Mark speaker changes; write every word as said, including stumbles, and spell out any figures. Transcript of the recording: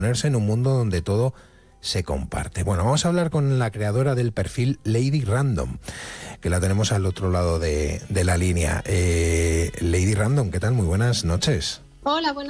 Speaker 1: ponerse en un mundo donde todo se comparte. Bueno, vamos a hablar con la creadora del perfil Lady Random, que la tenemos al otro lado de, de la línea. Eh, Lady Random, ¿qué tal? Muy buenas noches.
Speaker 2: Hola, buenas